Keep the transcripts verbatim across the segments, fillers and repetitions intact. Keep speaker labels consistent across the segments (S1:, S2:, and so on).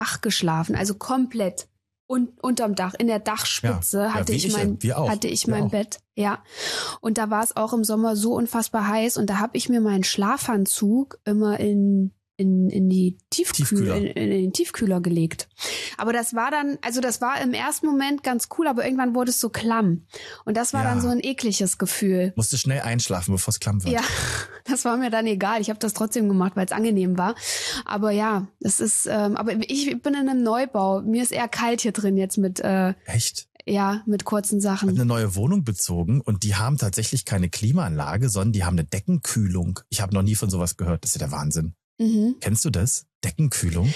S1: Dach geschlafen, also komplett und unterm Dach, in der Dachspitze
S2: ja,
S1: hatte
S2: ja,
S1: ich
S2: ich,
S1: mein
S2: wir auch.
S1: hatte ich
S2: wir
S1: mein
S2: auch.
S1: Bett, ja. Und da war es auch im Sommer so unfassbar heiß und da habe ich mir meinen Schlafanzug immer in in in die Tiefkühler in, in den Tiefkühler gelegt. Aber das war dann, also das war im ersten Moment ganz cool, aber irgendwann wurde es so klamm und das war
S2: ja.
S1: dann so ein ekliges Gefühl.
S2: Musste schnell einschlafen, bevor es klamm wird.
S1: Ja, das war mir dann egal. Ich habe das trotzdem gemacht, weil es angenehm war. Aber ja, das ist, ähm, aber ich bin in einem Neubau. Mir ist eher kalt hier drin jetzt mit äh,
S2: Echt?
S1: Ja, mit kurzen Sachen.
S2: Ich habe eine neue Wohnung bezogen und die haben tatsächlich keine Klimaanlage, sondern die haben eine Deckenkühlung. Ich habe noch nie von sowas gehört. Das ist ja der Wahnsinn. Mhm. Kennst du das? Deckenkühlung?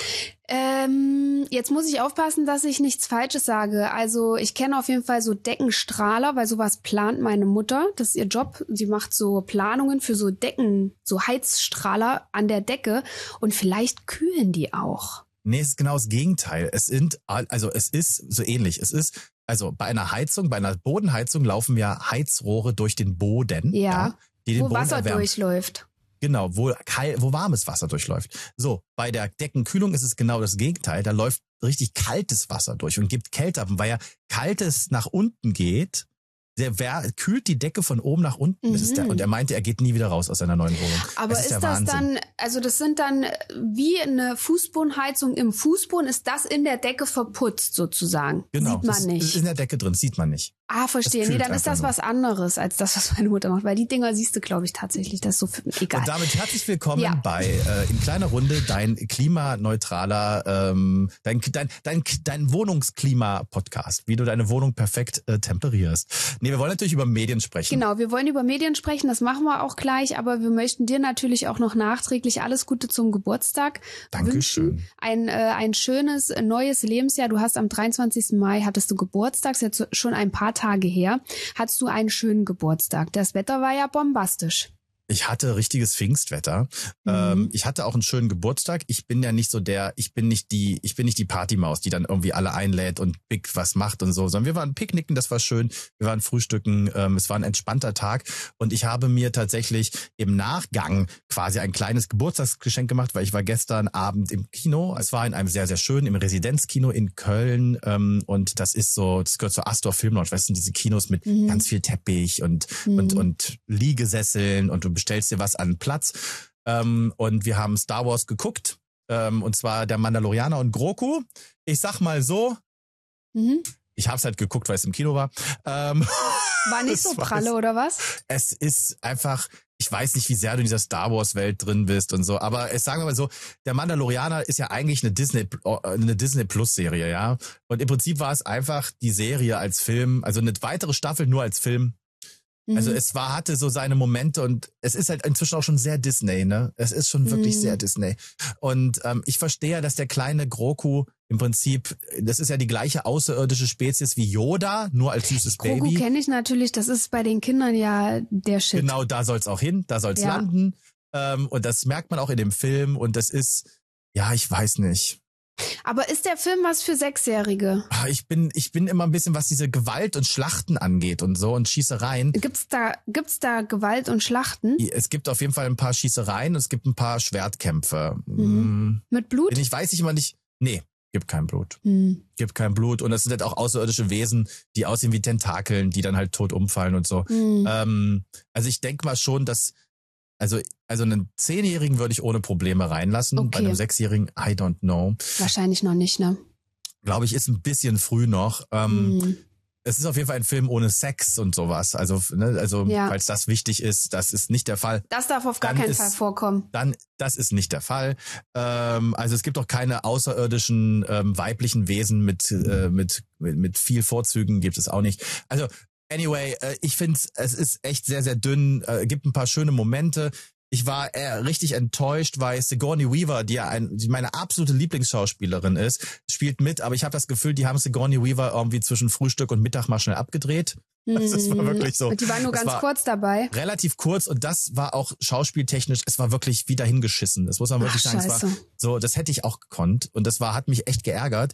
S1: Ähm, jetzt muss ich aufpassen, dass ich nichts Falsches sage. Also ich kenne auf jeden Fall so Deckenstrahler, weil sowas plant meine Mutter. Das ist ihr Job. Sie macht so Planungen für so Decken, so Heizstrahler an der Decke und vielleicht kühlen die auch.
S2: Nee, es ist genau das Gegenteil. Es sind, also es ist so ähnlich. Es ist, also bei einer Heizung, bei einer Bodenheizung laufen ja Heizrohre durch den Boden.
S1: Ja,
S2: ja die den
S1: wo
S2: Boden
S1: Wasser
S2: erwärmen.
S1: durchläuft.
S2: Genau, wo, kalt, wo warmes Wasser durchläuft. So, bei der Deckenkühlung ist es genau das Gegenteil. Da läuft richtig kaltes Wasser durch und gibt Kälte ab. Und weil ja kaltes nach unten geht, der wer, kühlt die Decke von oben nach unten. Das ist der, und er meinte, er geht nie wieder raus aus seiner neuen Wohnung.
S1: Aber
S2: das ist,
S1: ist
S2: der
S1: das
S2: Wahnsinn.
S1: dann, also das sind dann wie eine Fußbodenheizung im Fußboden, ist das in der Decke verputzt sozusagen?
S2: Genau,
S1: Sieht man
S2: das
S1: nicht.
S2: ist in der Decke drin, sieht man nicht.
S1: Ah, verstehe. Nee, dann ist das
S2: nur.
S1: was anderes als das, was meine Mutter macht. Weil die Dinger siehst du, glaube ich, tatsächlich. Das ist so egal.
S2: Und damit herzlich willkommen
S1: ja.
S2: bei äh, in kleiner Runde dein klimaneutraler, ähm, dein, dein, dein, dein Wohnungsklima-Podcast, wie du deine Wohnung perfekt äh, temperierst. Nee, wir wollen natürlich über Medien sprechen.
S1: Genau, wir wollen über Medien sprechen, das machen wir auch gleich, aber wir möchten dir natürlich auch noch nachträglich alles Gute zum Geburtstag
S2: Dankeschön.
S1: wünschen. Ein, äh, ein schönes neues Lebensjahr. Du hast am dreiundzwanzigsten Mai hattest du Geburtstag, ist jetzt schon ein paar Tage her, hattest du einen schönen Geburtstag. Das Wetter war ja bombastisch.
S2: Ich hatte richtiges Pfingstwetter. Mhm. Ähm, ich hatte auch einen schönen Geburtstag. Ich bin ja nicht so der, ich bin nicht die, ich bin nicht die Partymaus, die dann irgendwie alle einlädt und big was macht und so, sondern wir waren picknicken, das war schön. Wir waren frühstücken, ähm, es war ein entspannter Tag und ich habe mir tatsächlich im Nachgang quasi ein kleines Geburtstagsgeschenk gemacht, weil ich war gestern Abend im Kino. Es war in einem sehr, sehr schönen, im Residenzkino in Köln ähm, und das ist so, das gehört zur Astor Film Lounge, weißt du, diese Kinos mit mhm. ganz viel Teppich und, mhm. und, und Liegesesseln und du bestellst dir was an Platz. Ähm, und wir haben Star Wars geguckt. Ähm, und zwar der Mandalorianer und Grogu. Ich sag mal so, mhm. ich hab's halt geguckt, weil es im Kino war. Ähm,
S1: war nicht so pralle, oder was?
S2: Es ist einfach, ich weiß nicht, wie sehr du in dieser Star Wars Welt drin bist und so, aber es sagen wir mal so, der Mandalorianer ist ja eigentlich eine Disney, eine Disney Plus Serie, ja. Und im Prinzip war es einfach die Serie als Film, also eine weitere Staffel nur als Film. Also es war, hatte so seine Momente und es ist halt inzwischen auch schon sehr Disney, ne? Es ist schon wirklich mhm. sehr Disney. Und ähm, ich verstehe ja, dass der kleine Grogu im Prinzip, das ist ja die gleiche außerirdische Spezies wie Yoda, nur als süßes
S1: Grogu
S2: Baby.
S1: Grogu kenne ich natürlich, das ist bei den Kindern ja der Shit.
S2: Genau, da soll's auch hin, da soll's ja. landen. Ähm, und das merkt man auch in dem Film und das ist, ja, ich weiß nicht.
S1: Aber ist der Film was für Sechsjährige?
S2: Ich bin, ich bin immer ein bisschen, was diese Gewalt und Schlachten angeht und so und Schießereien.
S1: Gibt's da, gibt's da Gewalt und Schlachten?
S2: Es gibt auf jeden Fall ein paar Schießereien und es gibt ein paar Schwertkämpfe.
S1: Mhm. Mit Blut?
S2: Ich weiß ich immer nicht. Nee, gibt kein Blut.
S1: Mhm.
S2: Gibt kein Blut. Und es sind halt auch außerirdische Wesen, die aussehen wie Tentakeln, die dann halt tot umfallen und so. Mhm. Ähm, also ich denke mal schon, dass Also, also einen Zehnjährigen würde ich ohne Probleme reinlassen. Okay. Bei einem Sechsjährigen, I don't know.
S1: Wahrscheinlich noch nicht, ne?
S2: Glaube ich, ist ein bisschen früh noch. Ähm,
S1: mm.
S2: Es ist auf jeden Fall ein Film ohne Sex und sowas. Also, ne, also,
S1: ja.
S2: falls das wichtig ist, das ist nicht der Fall.
S1: Das darf auf gar
S2: dann
S1: keinen
S2: ist,
S1: Fall vorkommen.
S2: Dann, das ist nicht der Fall. Ähm, also es gibt auch keine außerirdischen ähm, weiblichen Wesen mit, äh, mit, mit, mit viel Vorzügen, gibt es auch nicht. Also, Anyway, äh, ich finde, es ist echt sehr, sehr dünn, äh, gibt ein paar schöne Momente. Ich war eher richtig enttäuscht, weil Sigourney Weaver, die ja ein, die meine absolute Lieblingsschauspielerin ist, spielt mit, aber ich habe das Gefühl, die haben Sigourney Weaver irgendwie zwischen Frühstück und Mittag mal schnell abgedreht. Das war wirklich so.
S1: Und die war nur ganz kurz dabei.
S2: Relativ kurz und das war auch schauspieltechnisch, es war wirklich wie dahingeschissen. Das muss man wirklich
S1: Ach,
S2: sagen. Es war so, das hätte ich auch gekonnt und das war, hat mich echt geärgert.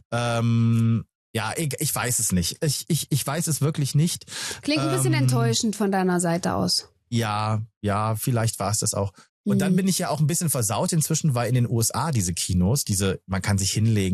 S2: Ähm, Ja, ich, ich weiß es nicht. Ich, ich, ich weiß es wirklich nicht.
S1: Klingt ein bisschen
S2: ähm,
S1: enttäuschend von deiner Seite aus.
S2: Ja, ja, vielleicht war es das auch. Und mhm. dann bin ich ja auch ein bisschen versaut inzwischen, weil in den U S A diese Kinos, diese, man kann sich hinlegen.